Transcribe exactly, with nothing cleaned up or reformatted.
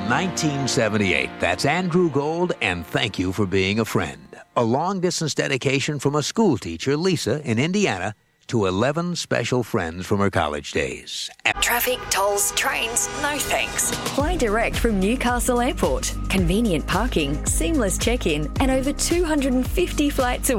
nineteen seventy-eight. That's Andrew Gold, and thank you for being a friend. A long-distance dedication from a school teacher, Lisa, in Indiana, to eleven special friends from her college days. Traffic, tolls, trains, no thanks. Fly direct from Newcastle Airport. Convenient parking, seamless check-in, and over two hundred fifty flights a